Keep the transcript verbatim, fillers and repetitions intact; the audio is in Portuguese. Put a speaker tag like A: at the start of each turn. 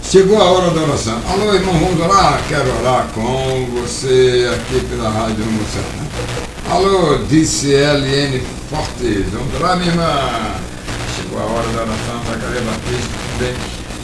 A: Chegou a hora da oração. Alô, irmão, vamos orar? Quero orar com você aqui pela Rádio Moçada. Alô, disse L N Fortes. Vamos orar, minha irmã. Chegou a hora da oração da Careia Batista. Bem,